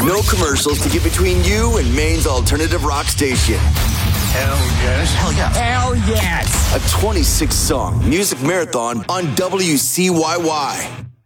No commercials to get between you and Maine's alternative rock station. Hell yes. Hell yeah. Hell yes. A 26-song music marathon on WCYY.